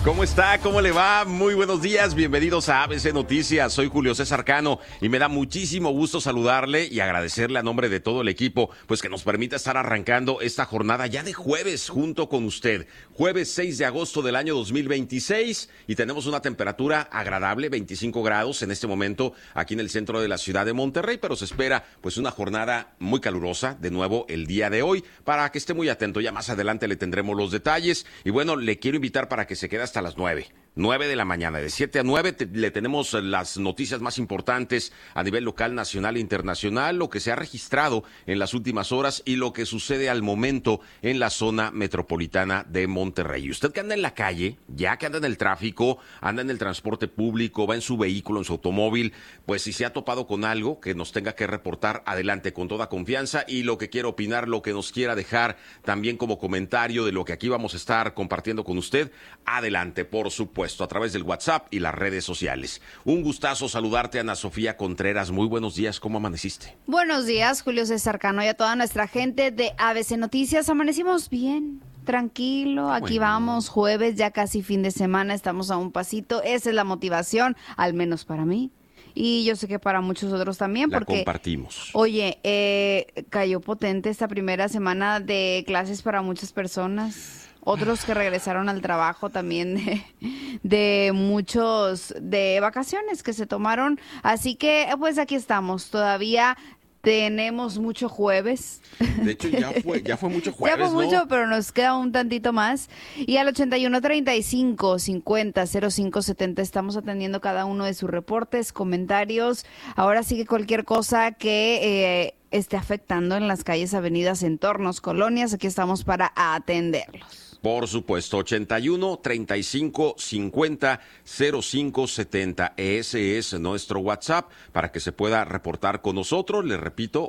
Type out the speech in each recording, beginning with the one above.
¿Cómo está? ¿Cómo le va? Muy buenos días, bienvenidos a ABC Noticias. Soy Julio César Cano y me da muchísimo gusto saludarle y agradecerle a nombre de todo el equipo, pues que nos permita estar arrancando esta jornada ya de jueves junto con usted. Jueves 6 de agosto del año 2026 y tenemos una temperatura agradable, 25 grados en este momento aquí en el centro de la ciudad de Monterrey, pero se espera pues una jornada muy calurosa de nuevo el día de hoy para que esté muy atento. Ya más adelante le tendremos los detalles y bueno, le quiero invitar para que se quede hasta las 9 de la mañana. De 7 a 9 le tenemos las noticias más importantes a nivel local, nacional e internacional, lo que se ha registrado en las últimas horas y lo que sucede al momento en la zona metropolitana de Monterrey. Y usted que anda en la calle, ya que anda en el tráfico, anda en el transporte público, va en su vehículo, en su automóvil, pues si se ha topado con algo que nos tenga que reportar, adelante con toda confianza, y lo que quiera opinar, lo que nos quiera dejar también como comentario de lo que aquí vamos a estar compartiendo con usted, adelante, por supuesto, a través del WhatsApp y las redes sociales. Un gustazo saludarte, Ana Sofía Contreras. Muy buenos días, ¿cómo amaneciste? Buenos días, Julio César Cano, y a toda nuestra gente de ABC Noticias. Amanecimos bien, tranquilo, aquí vamos, jueves, ya casi fin de semana, estamos a un pasito. Esa es la motivación, al menos para mí. Y yo sé que para muchos otros también, la porque compartimos. Oye, cayó potente esta primera semana de clases para muchas personas. Otros que regresaron al trabajo también de muchos de vacaciones que se tomaron. Así que pues aquí estamos. Todavía tenemos mucho jueves. De hecho, ya fue mucho jueves, ya fue ¿no? mucho, pero nos queda un tantito más. Y al 81-35-50-0570 estamos atendiendo cada uno de sus reportes, comentarios. Ahora sigue cualquier cosa que esté afectando en las calles, avenidas, entornos, colonias. Aquí estamos para atenderlos. Por supuesto, 81-35-50-0570. Ese es nuestro WhatsApp para que se pueda reportar con nosotros. Les repito,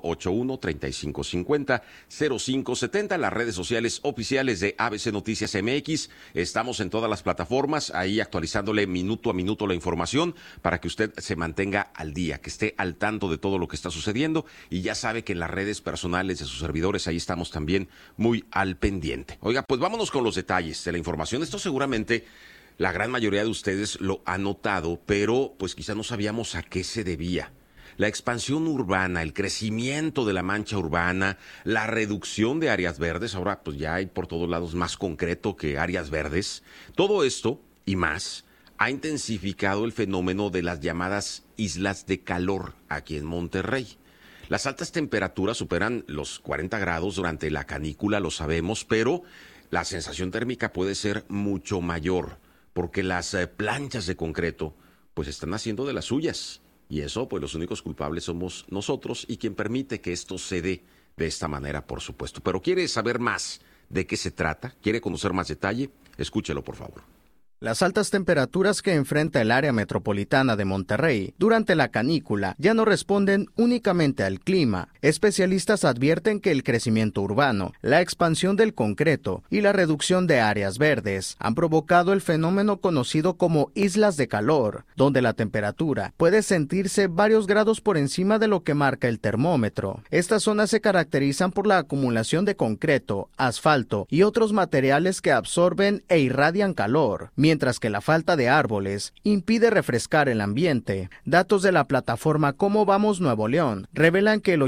81-35-50-0570. Las redes sociales oficiales de ABC Noticias MX. Estamos en todas las plataformas, ahí actualizándole minuto a minuto la información para que usted se mantenga al día, que esté al tanto de todo lo que está sucediendo. Y ya sabe que en las redes personales de sus servidores, ahí estamos también muy al pendiente. Oiga, pues vámonos con los detalles de la información. Esto seguramente la gran mayoría de ustedes lo ha notado, pero pues quizá no sabíamos a qué se debía. La expansión urbana, el crecimiento de la mancha urbana, la reducción de áreas verdes, ahora pues ya hay por todos lados más concreto que áreas verdes. Todo esto y más ha intensificado el fenómeno de las llamadas islas de calor aquí en Monterrey. Las altas temperaturas superan los 40 grados durante la canícula, lo sabemos, pero la sensación térmica puede ser mucho mayor, porque las planchas de concreto pues están haciendo de las suyas. Y eso, pues los únicos culpables somos nosotros y quien permite que esto se dé de esta manera, por supuesto. Pero ¿quiere saber más de qué se trata? ¿Quiere conocer más detalle? Escúchelo, por favor. Las altas temperaturas que enfrenta el área metropolitana de Monterrey durante la canícula ya no responden únicamente al clima. Especialistas advierten que el crecimiento urbano, la expansión del concreto y la reducción de áreas verdes han provocado el fenómeno conocido como islas de calor, donde la temperatura puede sentirse varios grados por encima de lo que marca el termómetro. Estas zonas se caracterizan por la acumulación de concreto, asfalto y otros materiales que absorben e irradian calor, mientras que la falta de árboles impide refrescar el ambiente. Datos de la plataforma Cómo Vamos Nuevo León revelan que el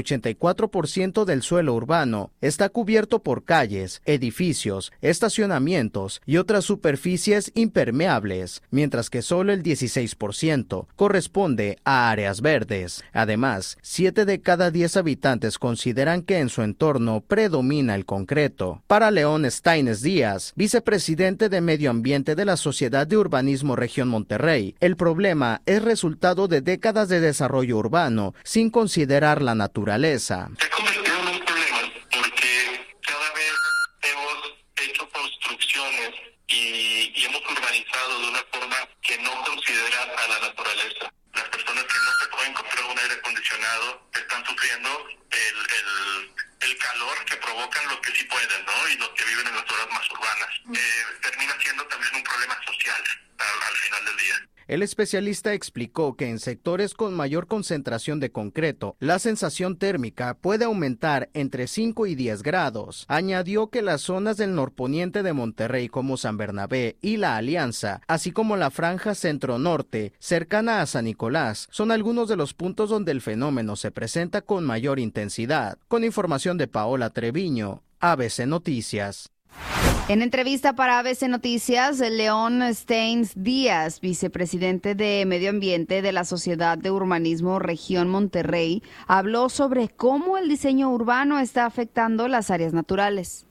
84% del suelo urbano está cubierto por calles, edificios, estacionamientos y otras superficies impermeables, mientras que solo el 16% corresponde a áreas verdes. Además, 7 de cada 10 habitantes consideran que en su entorno predomina el concreto. Para León Steines Díaz, vicepresidente de Medio Ambiente de la Sociedad de Urbanismo Región Monterrey, el problema es resultado de décadas de desarrollo urbano sin considerar la naturaleza. Se ha convertido en un problema porque cada vez hemos hecho construcciones y hemos urbanizado de una forma que no considera a la naturaleza. Las personas que no se pueden comprar un aire acondicionado están sufriendo el calor que provocan los que sí pueden, ¿no? Y los que viven en las zonas más urbanas. Termina siendo también un problema social al final del día. El especialista explicó que en sectores con mayor concentración de concreto, la sensación térmica puede aumentar entre 5 y 10 grados. Añadió que las zonas del norponiente de Monterrey como San Bernabé y La Alianza, así como la franja centro-norte, cercana a San Nicolás, son algunos de los puntos donde el fenómeno se presenta con mayor intensidad. Con información de Paola Treviño, ABC Noticias. En entrevista para ABC Noticias, León Steins Díaz, vicepresidente de Medio Ambiente de la Sociedad de Urbanismo Región Monterrey, habló sobre cómo el diseño urbano está afectando las áreas naturales.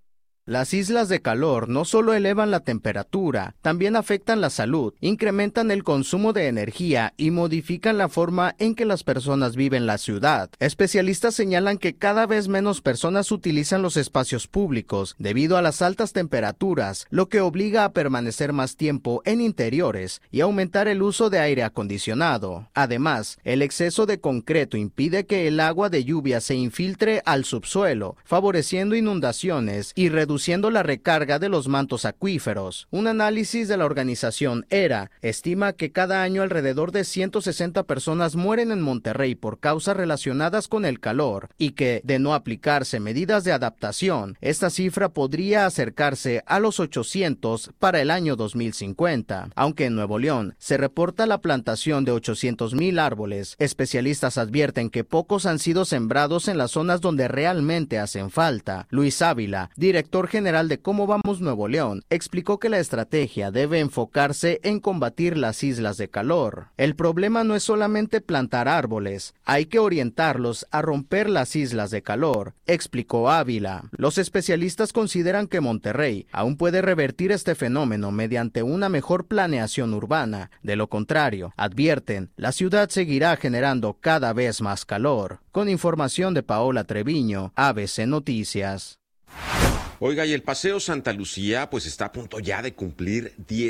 Las islas de calor no solo elevan la temperatura, también afectan la salud, incrementan el consumo de energía y modifican la forma en que las personas viven la ciudad. Especialistas señalan que cada vez menos personas utilizan los espacios públicos debido a las altas temperaturas, lo que obliga a permanecer más tiempo en interiores y aumentar el uso de aire acondicionado. Además, el exceso de concreto impide que el agua de lluvia se infiltre al subsuelo, favoreciendo inundaciones y reduciendo la recarga de los mantos acuíferos. Un análisis de la organización ERA estima que cada año alrededor de 160 personas mueren en Monterrey por causas relacionadas con el calor y que, de no aplicarse medidas de adaptación, esta cifra podría acercarse a los 800 para el año 2050. Aunque en Nuevo León se reporta la plantación de 800,000 árboles, especialistas advierten que pocos han sido sembrados en las zonas donde realmente hacen falta. Luis Ávila, director general de Cómo Vamos Nuevo León, explicó que la estrategia debe enfocarse en combatir las islas de calor. El problema no es solamente plantar árboles, hay que orientarlos a romper las islas de calor, explicó Ávila. Los especialistas consideran que Monterrey aún puede revertir este fenómeno mediante una mejor planeación urbana. De lo contrario, advierten, la ciudad seguirá generando cada vez más calor. Con información de Paola Treviño, ABC Noticias. Oiga, y el Paseo Santa Lucía pues está a punto ya de cumplir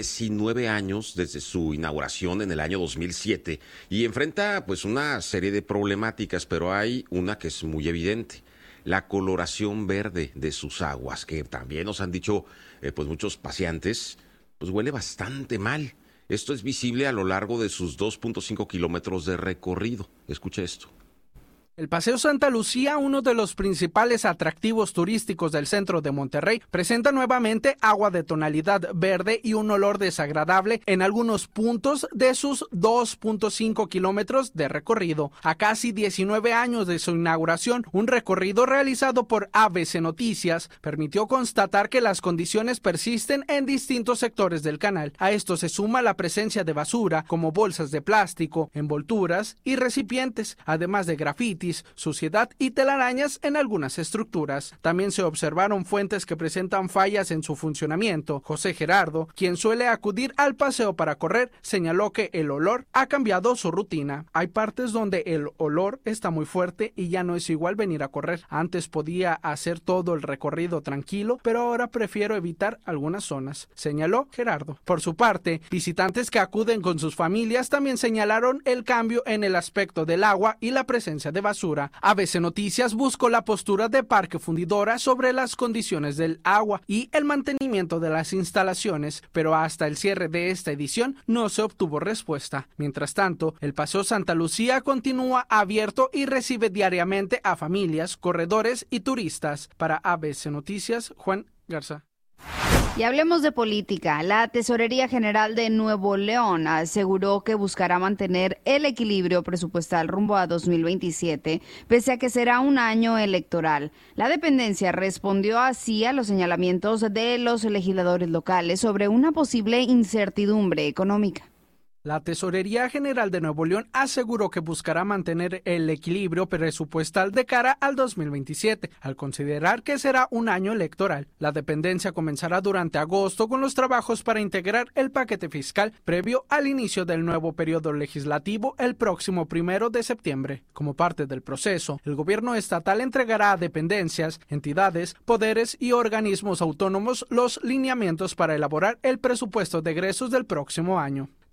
19 años desde su inauguración en el año 2007 y enfrenta pues una serie de problemáticas, pero hay una que es muy evidente: la coloración verde de sus aguas, que también nos han dicho pues muchos paseantes, pues huele bastante mal. Esto es visible a lo largo de sus 2.5 kilómetros de recorrido. Escuche esto. El Paseo Santa Lucía, uno de los principales atractivos turísticos del centro de Monterrey, presenta nuevamente agua de tonalidad verde y un olor desagradable en algunos puntos de sus 2.5 kilómetros de recorrido. A casi 19 años de su inauguración, un recorrido realizado por ABC Noticias permitió constatar que las condiciones persisten en distintos sectores del canal. A esto se suma la presencia de basura, como bolsas de plástico, envolturas y recipientes, además de grafitis, suciedad y telarañas en algunas estructuras. También se observaron fuentes que presentan fallas en su funcionamiento. José Gerardo, quien suele acudir al paseo para correr, señaló que el olor ha cambiado su rutina. Hay partes donde el olor está muy fuerte y ya no es igual venir a correr. Antes podía hacer todo el recorrido tranquilo, pero ahora prefiero evitar algunas zonas, señaló Gerardo. Por su parte, visitantes que acuden con sus familias también señalaron el cambio en el aspecto del agua y la presencia de basura. ABC Noticias buscó la postura de Parque Fundidora sobre las condiciones del agua y el mantenimiento de las instalaciones, pero hasta el cierre de esta edición no se obtuvo respuesta. Mientras tanto, el Paseo Santa Lucía continúa abierto y recibe diariamente a familias, corredores y turistas. Para ABC Noticias, Juan Garza. Y hablemos de política. La Tesorería General de Nuevo León aseguró que buscará mantener el equilibrio presupuestal rumbo a 2027, pese a que será un año electoral. La dependencia respondió así a los señalamientos de los legisladores locales sobre una posible incertidumbre económica. La Tesorería General de Nuevo León aseguró que buscará mantener el equilibrio presupuestal de cara al 2027, al considerar que será un año electoral. La dependencia comenzará durante agosto con los trabajos para integrar el paquete fiscal previo al inicio del nuevo periodo legislativo el próximo 1 de septiembre. Como parte del proceso, el gobierno estatal entregará a dependencias, entidades, poderes y organismos autónomos los lineamientos para elaborar el presupuesto de egresos del próximo año.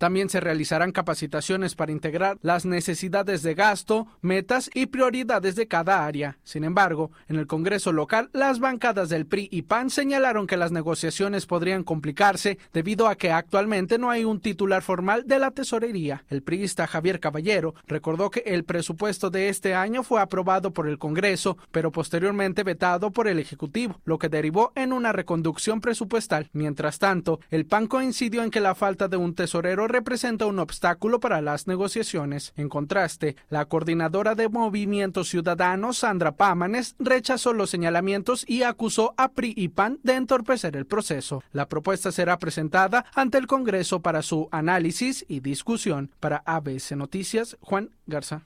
También se realizarán capacitaciones para integrar las necesidades de gasto, metas y prioridades de cada área. Sin embargo, en el Congreso local, las bancadas del PRI y PAN señalaron que las negociaciones podrían complicarse debido a que actualmente no hay un titular formal de la tesorería. El priista Javier Caballero recordó que el presupuesto de este año fue aprobado por el Congreso, pero posteriormente vetado por el Ejecutivo, lo que derivó en una reconducción presupuestal. Mientras tanto, el PAN coincidió en que la falta de un tesorero representa un obstáculo para las negociaciones. En contraste, la coordinadora de Movimiento Ciudadano, Sandra Pámanes, rechazó los señalamientos y acusó a PRI y PAN de entorpecer el proceso. La propuesta será presentada ante el Congreso para su análisis y discusión. Para ABC Noticias, Juan Garza.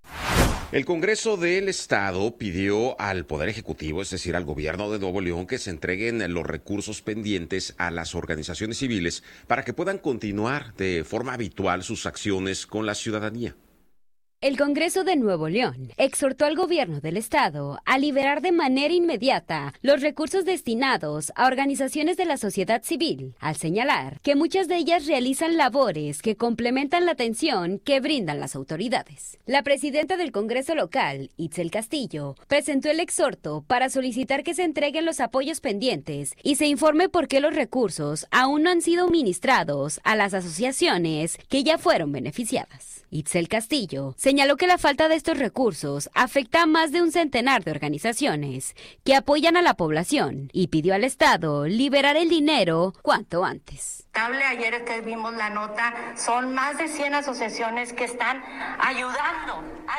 El Congreso del Estado pidió al Poder Ejecutivo, es decir, al gobierno de Nuevo León, que se entreguen los recursos pendientes a las organizaciones civiles para que puedan continuar de forma habitual sus acciones con la ciudadanía. El Congreso de Nuevo León exhortó al gobierno del estado a liberar de manera inmediata los recursos destinados a organizaciones de la sociedad civil, al señalar que muchas de ellas realizan labores que complementan la atención que brindan las autoridades. La presidenta del Congreso local, Itzel Castillo, presentó el exhorto para solicitar que se entreguen los apoyos pendientes y se informe por qué los recursos aún no han sido ministrados a las asociaciones que ya fueron beneficiadas. Itzel Castillo señaló que la falta de estos recursos afecta a más de un centenar de organizaciones que apoyan a la población y pidió al Estado liberar el dinero cuanto antes. Ayer que vimos la nota, son más de 100 asociaciones que están ayudando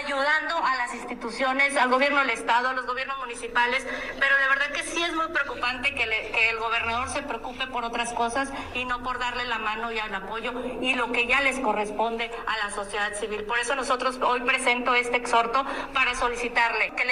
a las instituciones, al gobierno del estado, a los gobiernos municipales, pero de verdad que sí es muy preocupante que el gobernador se preocupe por otras cosas y no por darle la mano y el apoyo y lo que ya les corresponde a la sociedad civil. Por eso nosotros hoy presento este exhorto para solicitarle que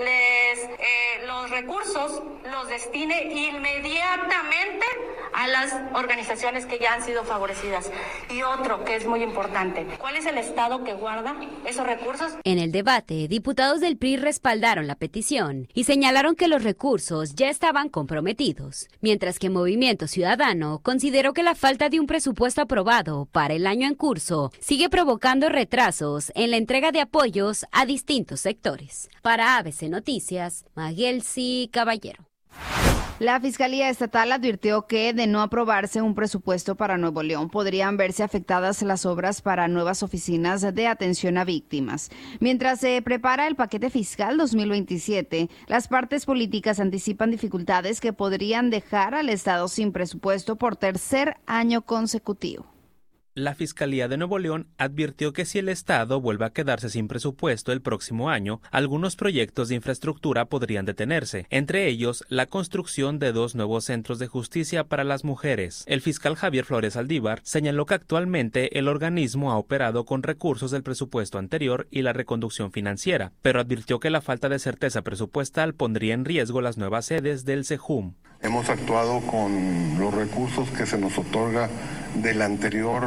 los recursos los destine inmediatamente a las organizaciones que ya han sido favorecidas. Y otro que es muy importante, ¿cuál es el estado que guarda esos recursos? En el debate, diputados del PRI respaldaron la petición y señalaron que los recursos ya estaban comprometidos, mientras que Movimiento Ciudadano consideró que la falta de un presupuesto aprobado para el año en curso sigue provocando retrasos en la entrega de apoyos a distintos sectores. Para ABC Noticias, Maguelsi Caballero. La Fiscalía Estatal advirtió que, de no aprobarse un presupuesto para Nuevo León, podrían verse afectadas las obras para nuevas oficinas de atención a víctimas. Mientras se prepara el paquete fiscal 2027, las partes políticas anticipan dificultades que podrían dejar al Estado sin presupuesto por tercer año consecutivo. La Fiscalía de Nuevo León advirtió que si el Estado vuelve a quedarse sin presupuesto el próximo año, algunos proyectos de infraestructura podrían detenerse, entre ellos la construcción de 2 nuevos centros de justicia para las mujeres. El fiscal Javier Flores Aldívar señaló que actualmente el organismo ha operado con recursos del presupuesto anterior y la reconducción financiera, pero advirtió que la falta de certeza presupuestal pondría en riesgo las nuevas sedes del CEJUM. Hemos actuado con los recursos que se nos otorga del anterior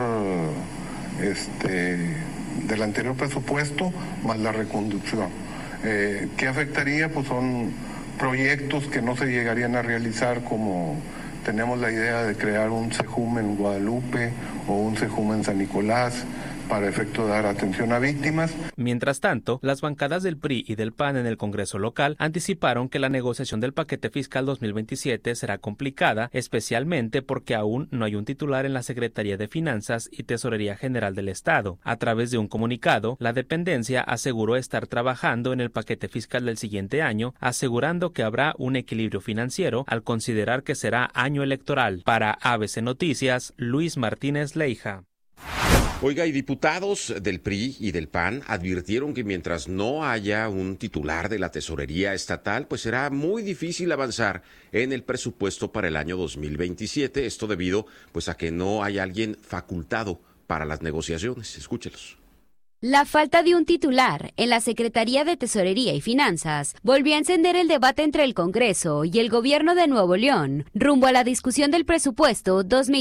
presupuesto más la reconducción. ¿Qué afectaría? Pues son proyectos que no se llegarían a realizar, como tenemos la idea de crear un CEJUM en Guadalupe o un CEJUM en San Nicolás, para efecto de dar atención a víctimas. Mientras tanto, las bancadas del PRI y del PAN en el Congreso local anticiparon que la negociación del paquete fiscal 2027 será complicada, especialmente porque aún no hay un titular en la Secretaría de Finanzas y Tesorería General del Estado. A través de un comunicado, la dependencia aseguró estar trabajando en el paquete fiscal del siguiente año, asegurando que habrá un equilibrio financiero al considerar que será año electoral. Para ABC Noticias, Luis Martínez Leija. Oiga, y diputados del PRI y del PAN advirtieron que mientras no haya un titular de la tesorería estatal, pues será muy difícil avanzar en el presupuesto para el año 2027. Esto debido pues a que no hay alguien facultado para las negociaciones. Escúchelos. La falta de un titular en la Secretaría de Tesorería y Finanzas volvió a encender el debate entre el Congreso y el Gobierno de Nuevo León rumbo a la discusión del presupuesto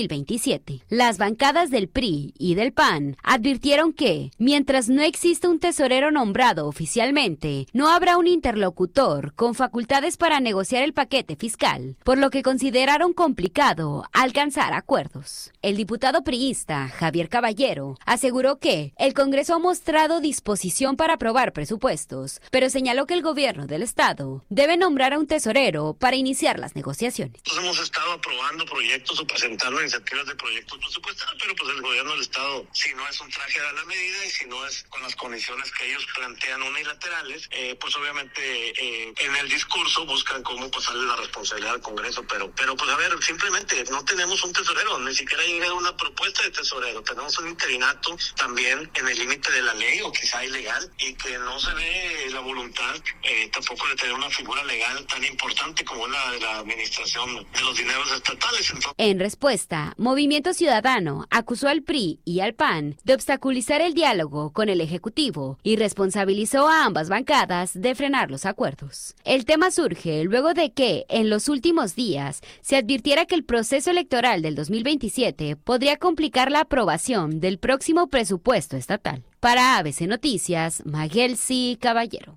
2027. Las bancadas del PRI y del PAN advirtieron que, mientras no exista un tesorero nombrado oficialmente, no habrá un interlocutor con facultades para negociar el paquete fiscal, por lo que consideraron complicado alcanzar acuerdos. El diputado priista Javier Caballero aseguró que el Congreso ha mostrado disposición para aprobar presupuestos, pero señaló que el gobierno del estado debe nombrar a un tesorero para iniciar las negociaciones. Hemos estado aprobando proyectos o presentando iniciativas de proyectos presupuestarios, pero pues el gobierno del estado, si no es un traje a la medida y si no es con las condiciones que ellos plantean unilaterales, pues obviamente en el discurso buscan cómo pasarle la responsabilidad al Congreso, pero pues a ver, simplemente no tenemos un tesorero, ni siquiera llega una propuesta de tesorero, tenemos un interinato también en el límite de la ley o quizá ilegal, y que no se ve la voluntad tampoco de tener una figura legal tan importante como la de la administración de los dineros estatales. En respuesta, Movimiento Ciudadano acusó al PRI y al PAN de obstaculizar el diálogo con el Ejecutivo y responsabilizó a ambas bancadas de frenar los acuerdos. El tema surge luego de que, en los últimos días, se advirtiera que el proceso electoral del 2027 podría complicar la aprobación del próximo presupuesto estatal. Para ABC Noticias, Magelsi Caballero.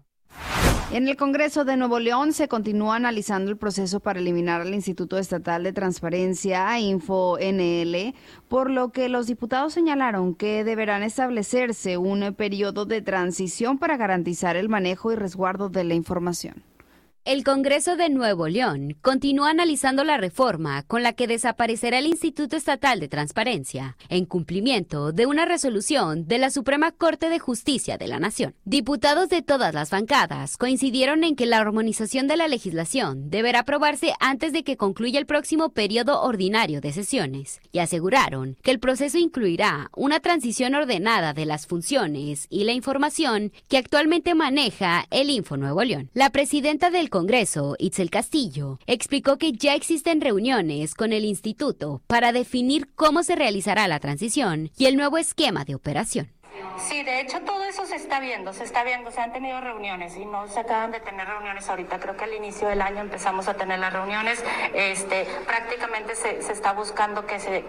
En el Congreso de Nuevo León se continúa analizando el proceso para eliminar al Instituto Estatal de Transparencia, InfoNL, por lo que los diputados señalaron que deberán establecerse un periodo de transición para garantizar el manejo y resguardo de la información. El Congreso de Nuevo León continúa analizando la reforma con la que desaparecerá el Instituto Estatal de Transparencia, en cumplimiento de una resolución de la Suprema Corte de Justicia de la Nación. Diputados de todas las bancadas coincidieron en que la armonización de la legislación deberá aprobarse antes de que concluya el próximo periodo ordinario de sesiones, y aseguraron que el proceso incluirá una transición ordenada de las funciones y la información que actualmente maneja el Info Nuevo León. La presidenta del Congreso, Itzel Castillo, explicó que ya existen reuniones con el instituto para definir cómo se realizará la transición y el nuevo esquema de operación. Sí, de hecho todo eso se está viendo, se han tenido reuniones y no se acaban de tener reuniones ahorita, creo que al inicio del año empezamos a tener las reuniones, prácticamente se está buscando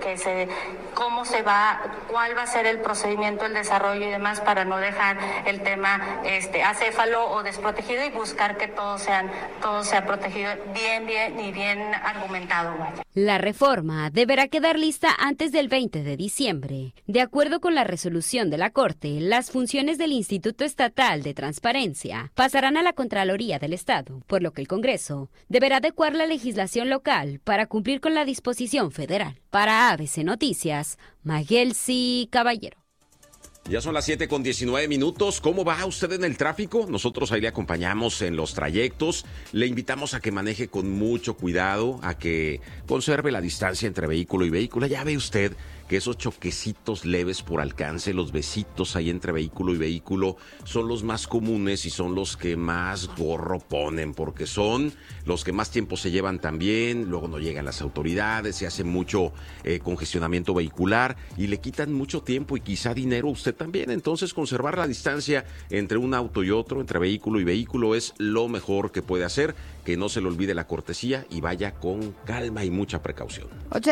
cómo se va, cuál va a ser el procedimiento, el desarrollo y demás para no dejar el tema acéfalo o desprotegido y buscar que todo sea protegido bien argumentado. Vaya. La reforma deberá quedar lista antes del 20 de diciembre. De acuerdo con la resolución de la Corte, las funciones del Instituto Estatal de Transparencia pasarán a la Contraloría del Estado, por lo que el Congreso deberá adecuar la legislación local para cumplir con la disposición federal. Para ABC Noticias, Magelsi Caballero. Ya son las 7:19. ¿Cómo va usted en el tráfico? Nosotros ahí le acompañamos en los trayectos. Le invitamos a que maneje con mucho cuidado, a que conserve la distancia entre vehículo y vehículo. Ya ve usted que esos choquecitos leves por alcance, los besitos ahí entre vehículo y vehículo, son los más comunes y son los que más gorro ponen, porque son los que más tiempo se llevan también. Luego no llegan las autoridades, se hace mucho congestionamiento vehicular y le quitan mucho tiempo y quizá dinero a usted también. Entonces, conservar la distancia entre un auto y otro, entre vehículo y vehículo, es lo mejor que puede hacer. Que no se le olvide la cortesía y vaya con calma y mucha precaución.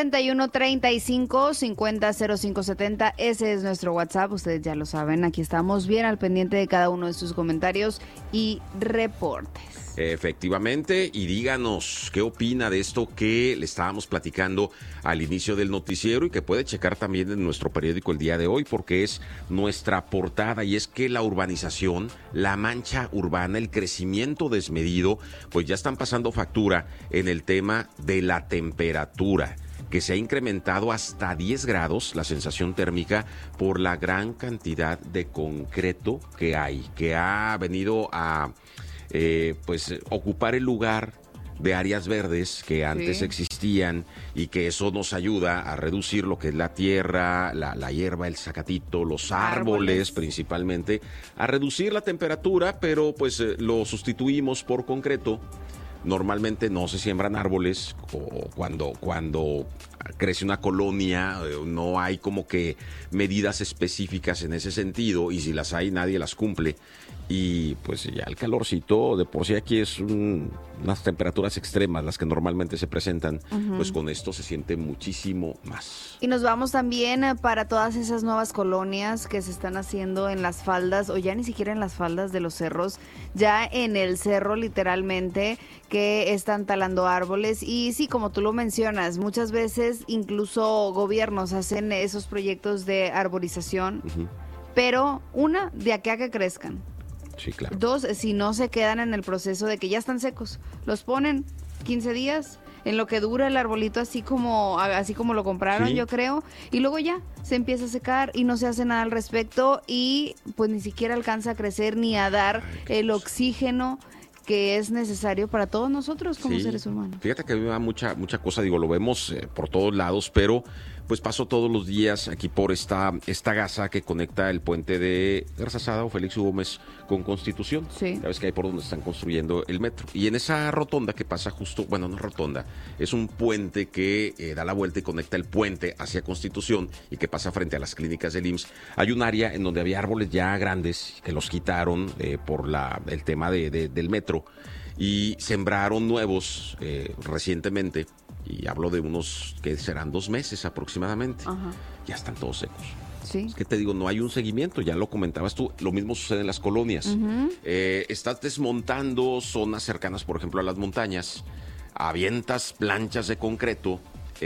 8135-500570, ese es nuestro WhatsApp, ustedes ya lo saben, aquí estamos bien al pendiente de cada uno de sus comentarios y reportes. Efectivamente, y díganos qué opina de esto que le estábamos platicando al inicio del noticiero y que puede checar también en nuestro periódico el día de hoy, porque es nuestra portada, y es que la urbanización, la mancha urbana, el crecimiento desmedido, pues ya están pasando factura en el tema de la temperatura, que se ha incrementado hasta 10 grados la sensación térmica por la gran cantidad de concreto que hay, que ha venido a ocupar el lugar de áreas verdes que antes existían, y que eso nos ayuda a reducir lo que es la tierra, la hierba, el zacatito, los árboles principalmente, a reducir la temperatura, pero pues lo sustituimos por concreto normalmente no se siembran árboles, o cuando crece una colonia no hay como que medidas específicas en ese sentido, y si las hay nadie las cumple. Y pues ya el calorcito, de por sí aquí es unas temperaturas extremas las que normalmente se presentan, pues con esto se siente muchísimo más. Y nos vamos también para todas esas nuevas colonias que se están haciendo en las faldas, o ya ni siquiera en las faldas de los cerros, ya en el cerro literalmente, que están talando árboles. Y sí, como tú lo mencionas, muchas veces incluso gobiernos hacen esos proyectos de arborización, pero de aquí a que crezcan. Sí, claro. 2, si no se quedan en el proceso de que ya están secos, los ponen 15 días en lo que dura el arbolito así como lo compraron, yo creo, y luego ya se empieza a secar y no se hace nada al respecto, y pues ni siquiera alcanza a crecer ni a dar el oxígeno que es necesario para todos nosotros como seres humanos. Fíjate que a mí me da mucha cosa, digo, lo vemos por todos lados, pero pues paso todos los días aquí por esta gasa que conecta el puente de Garzazada o Félix U. Gómez con Constitución. Sí. Sabes que ahí por donde están construyendo el metro. Y en esa rotonda que pasa justo, bueno, no rotonda, es un puente que da la vuelta y conecta el puente hacia Constitución y que pasa frente a las clínicas del IMSS. Hay un área en donde había árboles ya grandes que los quitaron por el tema del metro, y sembraron nuevos recientemente. Y hablo de unos que serán 2 meses aproximadamente. Ya están todos secos. Sí. Es que te digo, no hay un seguimiento, ya lo comentabas tú, lo mismo sucede en las colonias. Estás desmontando zonas cercanas, por ejemplo, a las montañas, avientas planchas de concreto,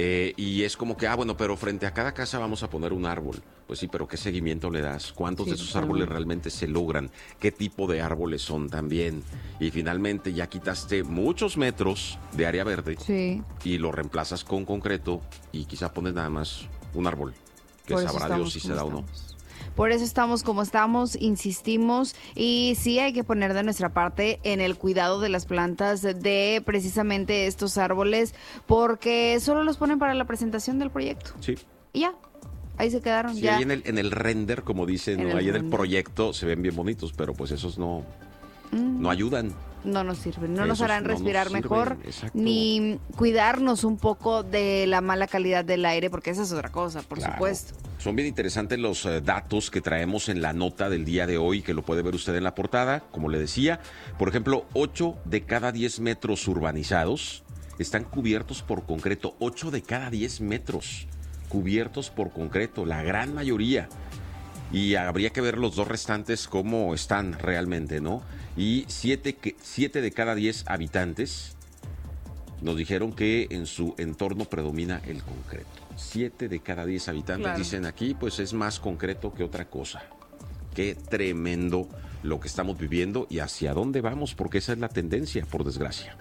y es como que, bueno, pero frente a cada casa vamos a poner un árbol. Pues sí, pero ¿qué seguimiento le das? ¿Cuántos de esos árboles realmente se logran? ¿Qué tipo de árboles son también? Y finalmente ya quitaste muchos metros de área verde y lo reemplazas con concreto y quizá pones nada más un árbol, que sabrá Dios si se da o no. Por eso estamos como estamos, insistimos, y sí hay que poner de nuestra parte en el cuidado de las plantas de precisamente estos árboles, porque solo los ponen para la presentación del proyecto. Sí. Y ya. Ahí se quedaron. Sí, ya. ahí en el render, como dicen, ahí en el proyecto se ven bien bonitos, pero pues esos no ayudan. No nos sirven, no nos harán respirar mejor, exacto, ni cuidarnos un poco de la mala calidad del aire, porque esa es otra cosa, por supuesto. Son bien interesantes los datos que traemos en la nota del día de hoy, que lo puede ver usted en la portada, como le decía. Por ejemplo, 8 de cada 10 metros urbanizados están cubiertos por concreto. 8 de cada 10 metros cubiertos por concreto, la gran mayoría. Y habría que ver los 2 restantes cómo están realmente, ¿no? Y 7 de cada 10 habitantes nos dijeron que en su entorno predomina el concreto. 7 de cada 10 habitantes dicen aquí, pues es más concreto que otra cosa. Qué tremendo lo que estamos viviendo y hacia dónde vamos, porque esa es la tendencia, por desgracia.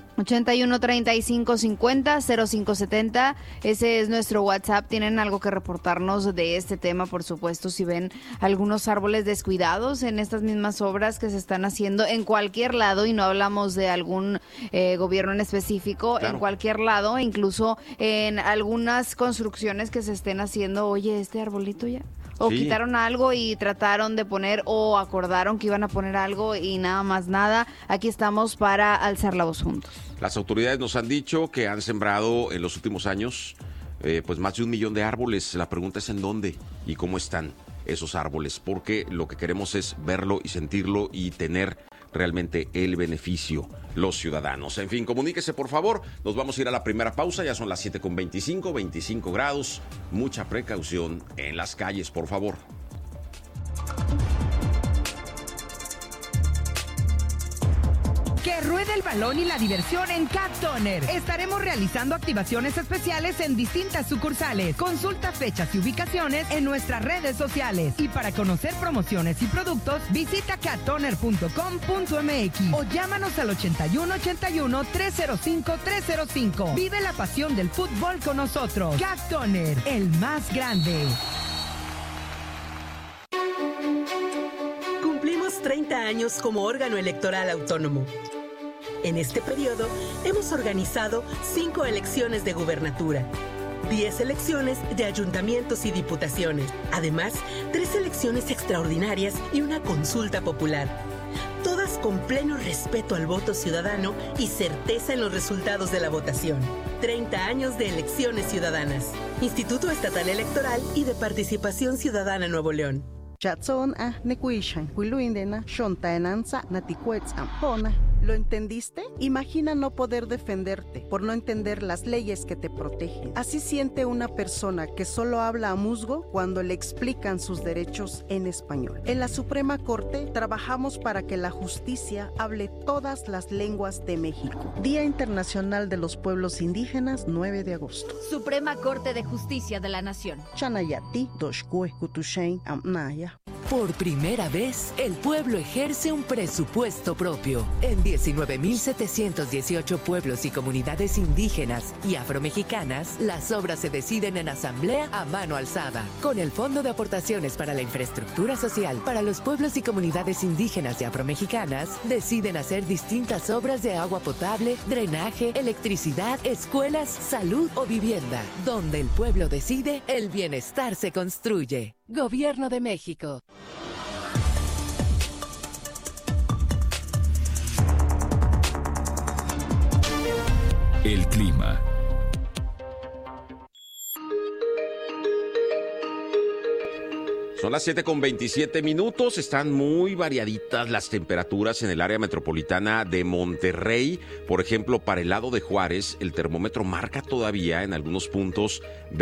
81-35-50-0570, ese es nuestro WhatsApp. Tienen algo que reportarnos de este tema, por supuesto, si ven algunos árboles descuidados en estas mismas obras que se están haciendo en cualquier lado, y no hablamos de algún gobierno en específico, en cualquier lado, incluso en algunas construcciones que se estén haciendo. Oye, este arbolito ya... O quitaron algo y trataron de poner, o acordaron que iban a poner algo y nada más nada. Aquí estamos para alzar la voz juntos. Las autoridades nos han dicho que han sembrado en los últimos años pues más de 1 millón de árboles. La pregunta es en dónde y cómo están esos árboles, porque lo que queremos es verlo y sentirlo y tener realmente el beneficio los ciudadanos. En fin, comuníquese por favor. Nos vamos a ir a la primera pausa, ya son las 7:25, 25 grados. Mucha precaución en las calles, por favor. Que ruede el balón y la diversión en Cat Toner. Estaremos realizando activaciones especiales en distintas sucursales. Consulta fechas y ubicaciones en nuestras redes sociales. Y para conocer promociones y productos, visita cattoner.com.mx o llámanos al 8181-305-305. Vive la pasión del fútbol con nosotros. Cat Toner, el más grande. Cumplimos 30 años como órgano electoral autónomo. En este periodo hemos organizado 5 elecciones de gubernatura, 10 elecciones de ayuntamientos y diputaciones, además 3 elecciones extraordinarias y una consulta popular. Todas además con pleno respeto al voto ciudadano y certeza en los resultados de la votación. 30 años de elecciones ciudadanas. Instituto Estatal Electoral y de Participación Ciudadana Nuevo León. ¿Lo entendiste? Imagina no poder defenderte por no entender las leyes que te protegen. Así siente una persona que solo habla a musgo cuando le explican sus derechos en español. En la Suprema Corte trabajamos para que la justicia hable todas las lenguas de México. Día Internacional de los Pueblos Indígenas, 9 de agosto. Suprema Corte de Justicia de la Nación. Chanayati, Doshkue, Kutushain, Amnaya. Por primera vez, el pueblo ejerce un presupuesto propio. En 19.718 pueblos y comunidades indígenas y afromexicanas, las obras se deciden en asamblea a mano alzada. Con el Fondo de Aportaciones para la Infraestructura Social para los pueblos y comunidades indígenas y afromexicanas, deciden hacer distintas obras de agua potable, drenaje, electricidad, escuelas, salud o vivienda. Donde el pueblo decide, el bienestar se construye. Gobierno de México. El clima. Son las 7:27. Están muy variaditas las temperaturas en el área metropolitana de Monterrey. Por ejemplo, para el lado de Juárez, el termómetro marca todavía en algunos puntos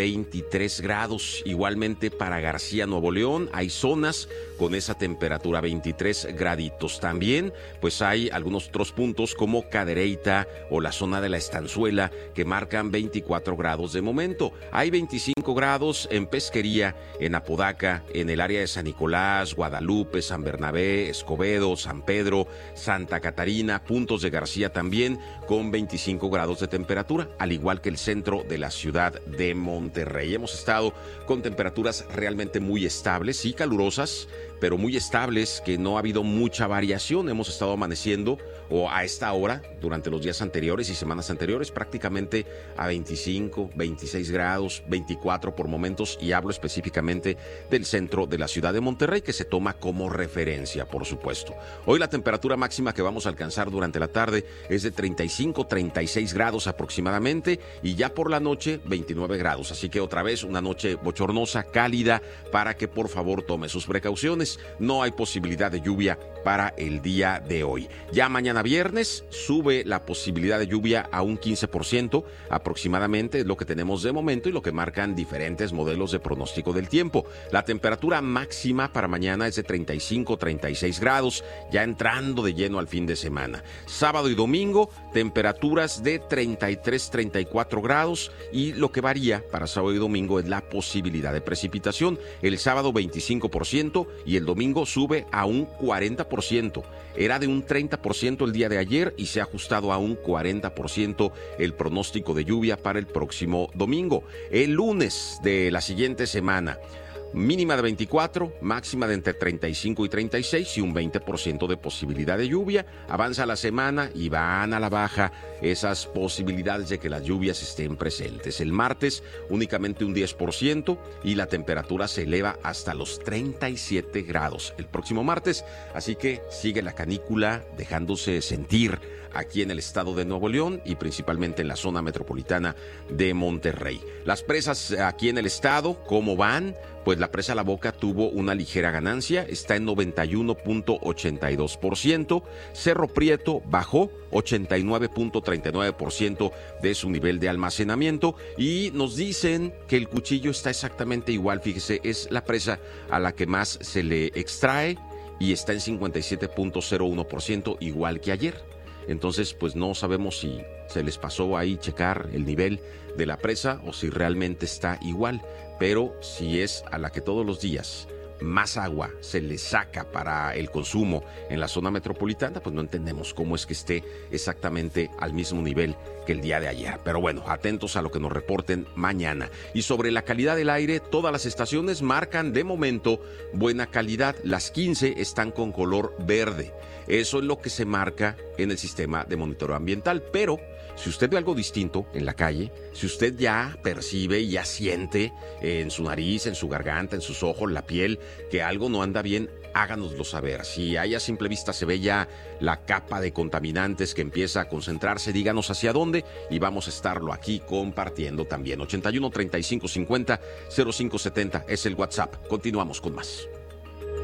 23 grados. Igualmente para García, Nuevo León, hay zonas con esa temperatura, 23 graditos. También, pues hay algunos otros puntos como Cadereyta o la zona de la Estanzuela que marcan 24 grados de momento. Hay 25 grados en Pesquería, en Apodaca, en el área de San Nicolás, Guadalupe, San Bernabé, Escobedo, San Pedro, Santa Catarina, puntos de García también con 25 grados de temperatura, al igual que el centro de la ciudad de Monterrey. Hemos estado con temperaturas realmente muy estables, sí calurosas, pero muy estables, que no ha habido mucha variación. Hemos estado amaneciendo, o a esta hora, durante los días anteriores y semanas anteriores, prácticamente a 25, 26 grados, 24 por momentos, y hablo específicamente del centro de la ciudad de Monterrey, que se toma como referencia, por supuesto. Hoy la temperatura máxima que vamos a alcanzar durante la tarde es de 35, 36 grados aproximadamente, y ya por la noche 29 grados. Así que otra vez una noche bochornosa, cálida, para que por favor tome sus precauciones. No hay posibilidad de lluvia para el día de hoy. Ya mañana viernes sube la posibilidad de lluvia a un 15% aproximadamente, es lo que tenemos de momento y lo que marcan diferentes modelos de pronóstico del tiempo. La temperatura máxima para mañana es de 35, 36 grados, ya entrando de lleno al fin de semana. Sábado y domingo, temperaturas de 33, 34 grados, y lo que varía para sábado y domingo es la posibilidad de precipitación. El sábado 25% y el domingo sube a un 40%. Era de un 30% el día de ayer y se ha ajustado a un 40% el pronóstico de lluvia para el próximo domingo. El lunes de la siguiente semana, mínima de 24, máxima de entre 35 y 36 y un 20% de posibilidad de lluvia. Avanza la semana y van a la baja esas posibilidades de que las lluvias estén presentes. El martes únicamente un 10% y la temperatura se eleva hasta los 37 grados el próximo martes. Así que sigue la canícula dejándose sentir aquí en el estado de Nuevo León y principalmente en la zona metropolitana de Monterrey. Las presas aquí en el estado, ¿cómo van? Pues la presa La Boca tuvo una ligera ganancia, está en 91.82%. Cerro Prieto bajó 89.39% de su nivel de almacenamiento, y nos dicen que el Cuchillo está exactamente igual. Fíjese, es la presa a la que más se le extrae y está en 57.01%, igual que ayer. Entonces, pues no sabemos si se les pasó ahí checar el nivel de la presa o si realmente está igual, pero si es a la que todos los días más agua se le saca para el consumo en la zona metropolitana, pues no entendemos cómo es que esté exactamente al mismo nivel que el día de ayer. Pero bueno, atentos a lo que nos reporten mañana. Y sobre la calidad del aire, todas las estaciones marcan de momento buena calidad. Las 15 están con color verde. Eso es lo que se marca en el sistema de monitoreo ambiental, pero si usted ve algo distinto en la calle, si usted ya percibe, ya siente en su nariz, en su garganta, en sus ojos, la piel, que algo no anda bien, háganoslo saber. Si ahí a simple vista se ve ya la capa de contaminantes que empieza a concentrarse, díganos hacia dónde y vamos a estarlo aquí compartiendo también. 81 35 50 0570 es el WhatsApp. Continuamos con más.